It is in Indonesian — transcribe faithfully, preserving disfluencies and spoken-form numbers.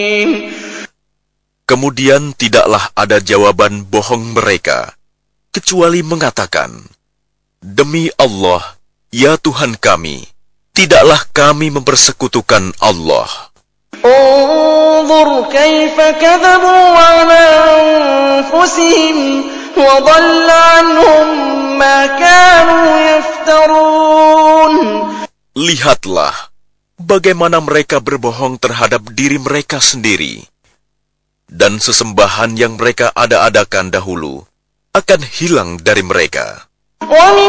Kemudian tidaklah ada jawaban bohong mereka, kecuali mengatakan, "Demi Allah, ya Tuhan kami, tidaklah kami mempersekutukan Allah." انظر كيف كذبوا على أنفسهم وضل عنهم ما كانوا يفترون. Lihatlah bagaimana mereka berbohong terhadap diri mereka sendiri, dan sesembahan yang mereka ada-adakan dahulu akan hilang dari mereka.